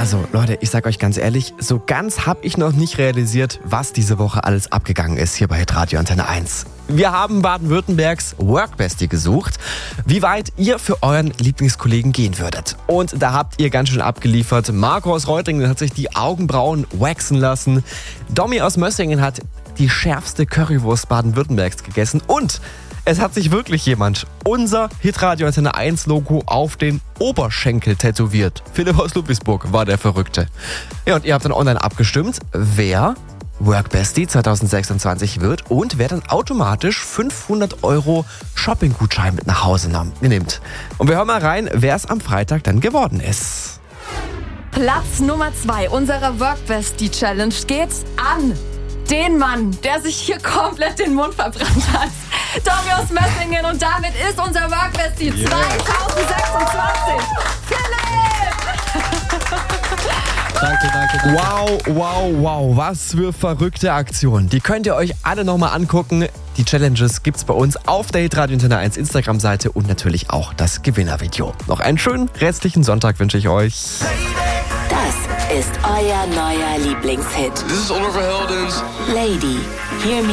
Also Leute, ich sag euch ganz ehrlich, so ganz habe ich noch nicht realisiert, was diese Woche alles abgegangen ist hier bei Hitradio Antenne 1. Wir haben Baden-Württembergs Workbestie gesucht, wie weit ihr für euren Lieblingskollegen gehen würdet. Und da habt ihr ganz schön abgeliefert. Marco aus Reutlingen hat sich die Augenbrauen waxen lassen. Domi aus Mössingen hat die schärfste Currywurst Baden-Württembergs gegessen. Und es hat sich wirklich jemand unser Hitradio Antenne 1 Logo auf den Oberschenkel tätowiert. Philipp aus Ludwigsburg war der Verrückte. Ja, und ihr habt dann online abgestimmt, wer Workbestie 2026 wird und wer dann automatisch 500 € Shopping-Gutschein mit nach Hause nimmt. Und wir hören mal rein, wer es am Freitag dann geworden ist. Platz Nummer 2 unserer Workbestie Challenge geht an den Mann, der sich hier komplett den Mund verbrannt hat. Tommy aus Mössingen, und damit ist unser Workbestie 2026. Philipp! Danke. Wow, was für verrückte Aktionen. Die könnt ihr euch alle nochmal angucken. Die Challenges gibt's bei uns auf der Hitradio Antenne 1 Instagram-Seite und natürlich auch das Gewinnervideo. Noch einen schönen restlichen Sonntag wünsche ich euch. Das ist euer neuer Lieblingshit. This is Oliver Heldens. Lady, hear me